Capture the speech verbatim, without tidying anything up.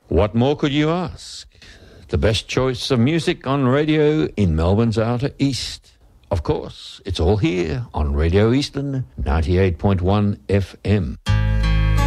What more could you ask? The best choice of music on radio in Melbourne's Outer East. Of course, it's all here on Radio Eastern ninety-eight point one F M.